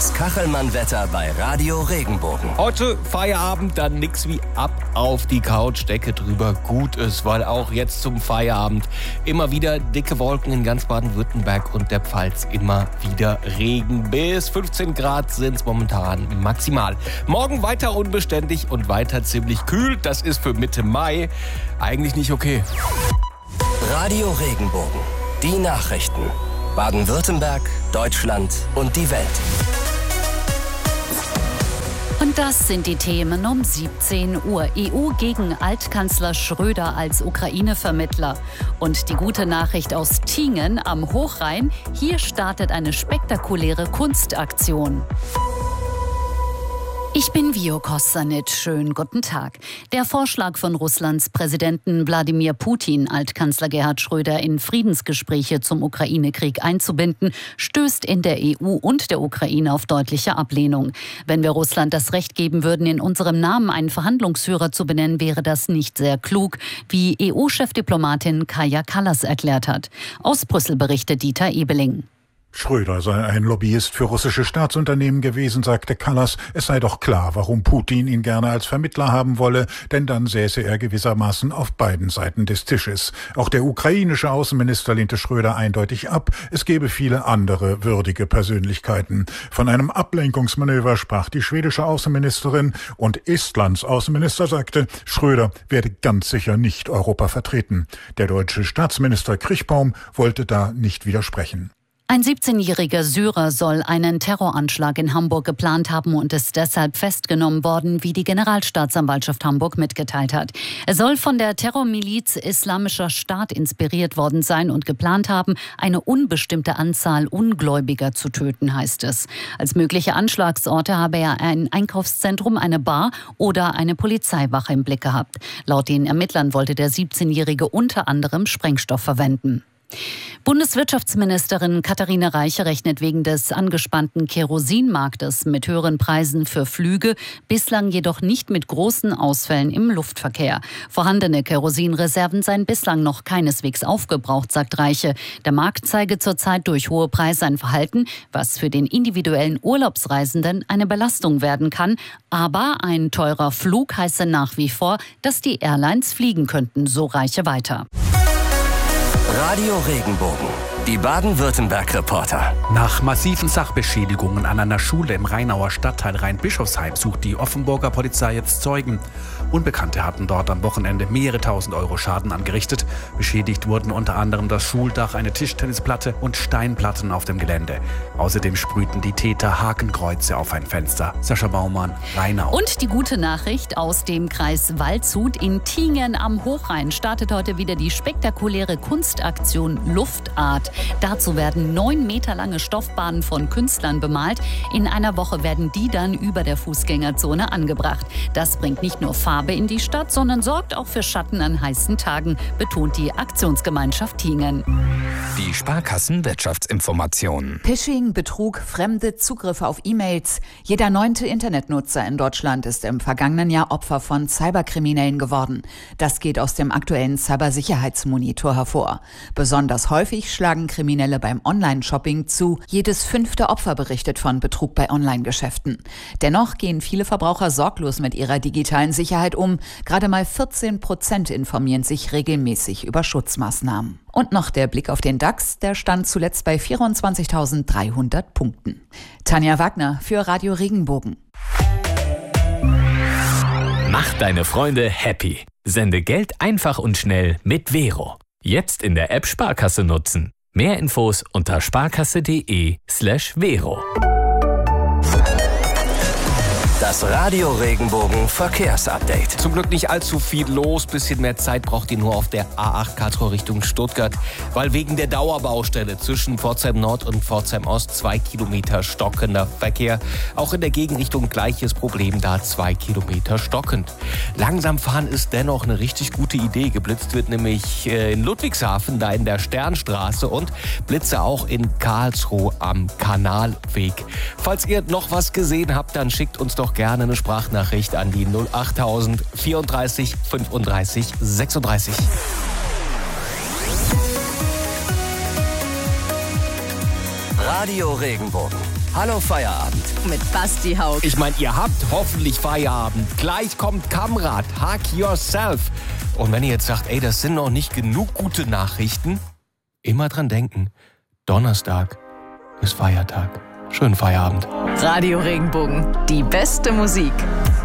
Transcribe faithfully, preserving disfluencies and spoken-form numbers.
Das Kachelmann-Wetter bei Radio Regenbogen. Heute Feierabend, dann nix wie ab auf die Couch, Decke drüber, gut ist, weil auch jetzt zum Feierabend immer wieder dicke Wolken in ganz Baden-Württemberg und der Pfalz, immer wieder Regen. Bis fünfzehn Grad sind es momentan maximal. Morgen weiter unbeständig und weiter ziemlich kühl. Das ist für Mitte Mai eigentlich nicht okay. Radio Regenbogen. Die Nachrichten. Baden-Württemberg, Deutschland und die Welt. Und das sind die Themen um siebzehn Uhr. E U gegen Altkanzler Schröder als Ukraine-Vermittler. Und die gute Nachricht aus Tiengen am Hochrhein. Hier startet eine spektakuläre Kunstaktion. Ich bin Vio Kossanit. Schönen guten Tag. Der Vorschlag von Russlands Präsidenten Wladimir Putin, Altkanzler Gerhard Schröder in Friedensgespräche zum Ukraine-Krieg einzubinden, stößt in der E U und der Ukraine auf deutliche Ablehnung. Wenn wir Russland das Recht geben würden, in unserem Namen einen Verhandlungsführer zu benennen, wäre das nicht sehr klug, wie E U-Chefdiplomatin Kaja Kallas erklärt hat. Aus Brüssel berichtet Dieter Ebeling. Schröder sei ein Lobbyist für russische Staatsunternehmen gewesen, sagte Kallas. Es sei doch klar, warum Putin ihn gerne als Vermittler haben wolle, denn dann säße er gewissermaßen auf beiden Seiten des Tisches. Auch der ukrainische Außenminister lehnte Schröder eindeutig ab. Es gäbe viele andere würdige Persönlichkeiten. Von einem Ablenkungsmanöver sprach die schwedische Außenministerin und Estlands Außenminister sagte, Schröder werde ganz sicher nicht Europa vertreten. Der deutsche Staatsminister Krichbaum wollte da nicht widersprechen. Ein siebzehnjähriger Syrer soll einen Terroranschlag in Hamburg geplant haben und ist deshalb festgenommen worden, wie die Generalstaatsanwaltschaft Hamburg mitgeteilt hat. Er soll von der Terrormiliz Islamischer Staat inspiriert worden sein und geplant haben, eine unbestimmte Anzahl Ungläubiger zu töten, heißt es. Als mögliche Anschlagsorte habe er ein Einkaufszentrum, eine Bar oder eine Polizeiwache im Blick gehabt. Laut den Ermittlern wollte der siebzehnjährige unter anderem Sprengstoff verwenden. Bundeswirtschaftsministerin Katharina Reiche rechnet wegen des angespannten Kerosinmarktes mit höheren Preisen für Flüge, bislang jedoch nicht mit großen Ausfällen im Luftverkehr. Vorhandene Kerosinreserven seien bislang noch keineswegs aufgebraucht, sagt Reiche. Der Markt zeige zurzeit durch hohe Preise ein Verhalten, was für den individuellen Urlaubsreisenden eine Belastung werden kann. Aber ein teurer Flug heiße nach wie vor, dass die Airlines fliegen könnten, so Reiche weiter. Radio Regenbogen. Die Baden-Württemberg-Reporter. Nach massiven Sachbeschädigungen an einer Schule im Rheinauer Stadtteil Rhein-Bischofsheim sucht die Offenburger Polizei jetzt Zeugen. Unbekannte hatten dort am Wochenende mehrere tausend Euro Schaden angerichtet. Beschädigt wurden unter anderem das Schuldach, eine Tischtennisplatte und Steinplatten auf dem Gelände. Außerdem sprühten die Täter Hakenkreuze auf ein Fenster. Sascha Baumann, Rheinau. Und die gute Nachricht aus dem Kreis Waldshut in Tiengen am Hochrhein startet heute wieder die spektakuläre Kunstaktion Luftart. Dazu werden neun Meter lange Stoffbahnen von Künstlern bemalt. In einer Woche werden die dann über der Fußgängerzone angebracht. Das bringt nicht nur Farbe in die Stadt, sondern sorgt auch für Schatten an heißen Tagen, betont die Aktionsgemeinschaft Tiengen. Die Sparkassen-Wirtschaftsinformationen. Phishing, Betrug, fremde Zugriffe auf E-Mails. Jeder neunte Internetnutzer in Deutschland ist im vergangenen Jahr Opfer von Cyberkriminellen geworden. Das geht aus dem aktuellen Cybersicherheitsmonitor hervor. Besonders häufig schlagen Kriminelle beim Online-Shopping zu. Jedes fünfte Opfer berichtet von Betrug bei Online-Geschäften. Dennoch gehen viele Verbraucher sorglos mit ihrer digitalen Sicherheit um. Gerade mal vierzehn Prozent informieren sich regelmäßig über Schutzmaßnahmen. Und noch der Blick auf den DAX, der stand zuletzt bei vierundzwanzigtausenddreihundert Punkten. Tanja Wagner für Radio Regenbogen. Mach deine Freunde happy. Sende Geld einfach und schnell mit Vero. Jetzt in der App Sparkasse nutzen. Mehr Infos unter sparkasse.de slash Vero. Das Radio Regenbogen Verkehrsupdate. Zum Glück nicht allzu viel los. Bisschen mehr Zeit braucht ihr nur auf der A acht Karlsruhe Richtung Stuttgart, weil wegen der Dauerbaustelle zwischen Pforzheim Nord und Pforzheim Ost zwei Kilometer stockender Verkehr. Auch in der Gegenrichtung gleiches Problem, da zwei Kilometer stockend. Langsam fahren ist dennoch eine richtig gute Idee. Geblitzt wird nämlich in Ludwigshafen, da in der Sternstraße, und Blitze auch in Karlsruhe am Kanalweg. Falls ihr noch was gesehen habt, dann schickt uns doch gerne eine Sprachnachricht an die null achttausend vierunddreißig fünfunddreißig sechsunddreißig. Radio Regenbogen. Hallo Feierabend. Mit Basti Haug. Ich meine, ihr habt hoffentlich Feierabend. Gleich kommt Kamrat, Hug Yourself. Und wenn ihr jetzt sagt, ey, das sind noch nicht genug gute Nachrichten, immer dran denken, Donnerstag ist Feiertag. Schönen Feierabend. Radio Regenbogen, die beste Musik.